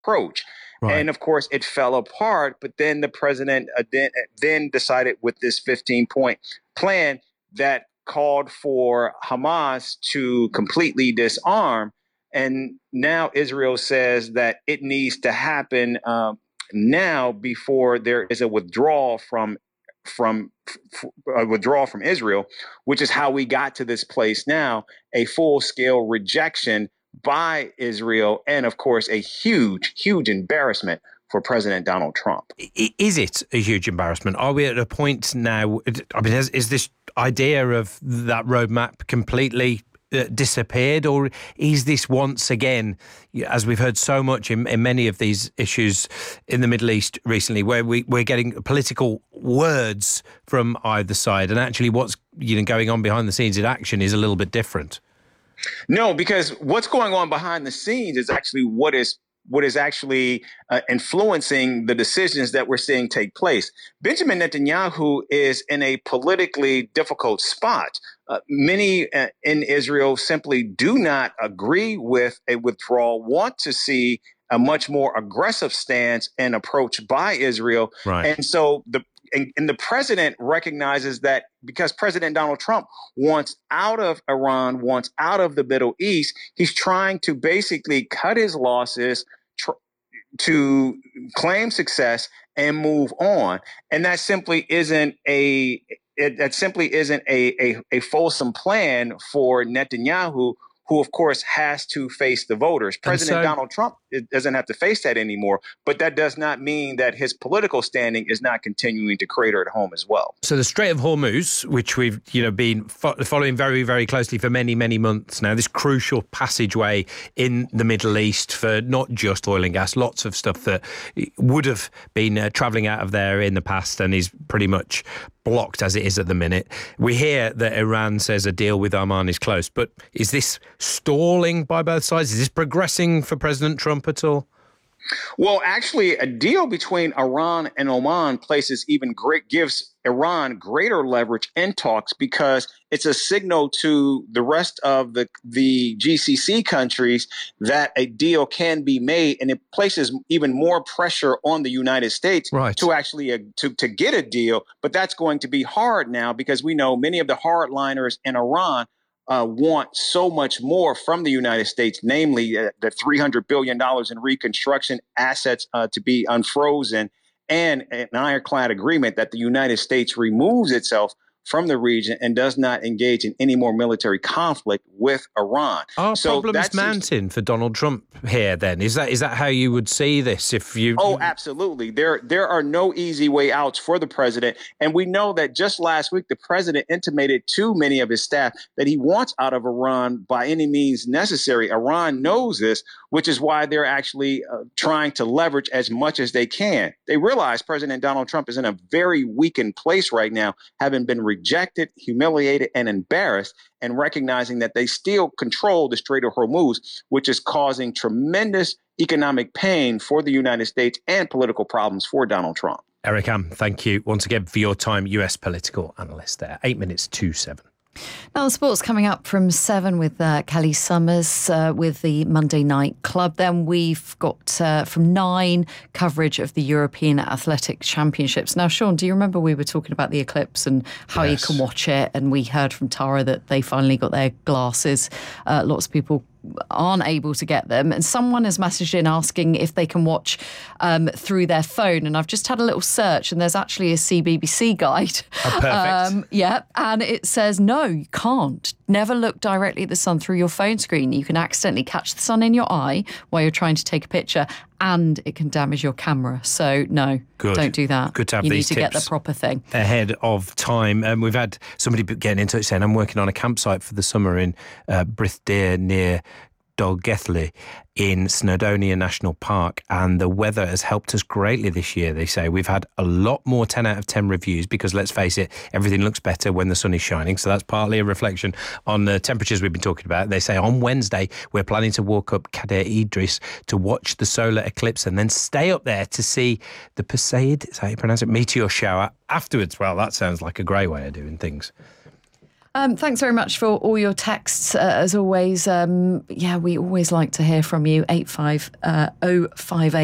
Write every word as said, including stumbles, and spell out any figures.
approach. Right. And of course, it fell apart. But then the president uh, then, then decided with this fifteen point plan that called for Hamas to completely disarm. And now Israel says that it needs to happen um, now before there is a withdrawal from from f- a withdrawal from Israel, which is how we got to this place now, a full scale rejection by Israel, and of course, a huge, huge embarrassment for President Donald Trump. Is it a huge embarrassment? Are we at a point now? I mean, is, is this idea of that roadmap completely uh, disappeared, or is this once again, as we've heard so much in, in many of these issues in the Middle East recently, where we, we're getting political words from either side, and actually what's you know going on behind the scenes in action is a little bit different? No, because what's going on behind the scenes is actually what is what is actually uh, influencing the decisions that we're seeing take place. Benjamin Netanyahu is in a politically difficult spot. Uh, many uh, in Israel simply do not agree with a withdrawal, want to see a much more aggressive stance and approach by Israel. Right. And so the And, and the president recognizes that because President Donald Trump wants out of Iran, wants out of the Middle East, he's trying to basically cut his losses tr- to claim success and move on. And that simply isn't a it, that simply isn't a, a, a fulsome plan for Netanyahu, who, of course, has to face the voters. President so, Donald Trump doesn't have to face that anymore, but that does not mean that his political standing is not continuing to crater at home as well. So the Strait of Hormuz, which we've you know been fo- following very, very closely for many, many months now, this crucial passageway in the Middle East for not just oil and gas, lots of stuff that would have been uh, travelling out of there in the past and is pretty much blocked as it is at the minute. We hear that Iran says a deal with Oman is close, but is this stalling by both sides? Is this progressing for President Trump at all? Well, actually, a deal between Iran and Oman places even great gives Iran greater leverage in talks because it's a signal to the rest of the the G C C countries that a deal can be made, and it places even more pressure on the United States right. to actually uh, to to get a deal. But that's going to be hard now because we know many of the hardliners in Iran Uh, want so much more from the United States, namely uh, the three hundred billion dollars in reconstruction assets uh, to be unfrozen and an ironclad agreement that the United States removes itself from the region and does not engage in any more military conflict with Iran. Are so problems mounting for Donald Trump here then? Is that is that how you would see this? If you Oh, absolutely. There there are no easy way outs for the president. And we know that just last week, the president intimated to many of his staff that he wants out of Iran by any means necessary. Iran knows this, which is why they're actually uh, trying to leverage as much as they can. They realize President Donald Trump is in a very weakened place right now, having been rejected, humiliated, and embarrassed, and recognizing that they still control the Strait of Hormuz, which is causing tremendous economic pain for the United States and political problems for Donald Trump. Eric Ham, thank you once again for your time, U S political analyst there. Eight minutes to seven. Now, the sport's coming up from seven with uh, Kelly Summers uh, with the Monday Night Club. Then we've got uh, from nine coverage of the European Athletic Championships. Now, Sean, do you remember we were talking about the eclipse and how yes. you can watch it? And we heard from Tara that they finally got their glasses. Uh, lots of people aren't able to get them, and someone has messaged in asking if they can watch um, through their phone, and I've just had a little search and there's actually a C B B C guide. Oh, perfect. Um, yeah, and it says no, you can't. Never look directly at the sun through your phone screen. You can accidentally catch the sun in your eye while you're trying to take a picture, and it can damage your camera. So no, Good. Don't do that. Good to have you these need to tips get the proper thing ahead of time. And um, we've had somebody getting in touch saying, I'm working on a campsite for the summer in uh, Brithdeer near Dolgelly in Snowdonia National Park, and the weather has helped us greatly this year. They say we've had a lot more ten out of ten reviews because, let's face it, everything looks better when the sun is shining. So that's partly a reflection on the temperatures we've been talking about. They say on Wednesday we're planning to walk up Kader Idris to watch the solar eclipse and then stay up there to see the Perseid, is that how you pronounce it, meteor shower afterwards. Well, that sounds like a great way of doing things. Um, thanks very much for all your texts, uh, as always. Um, yeah, we always like to hear from you. eight five oh five eight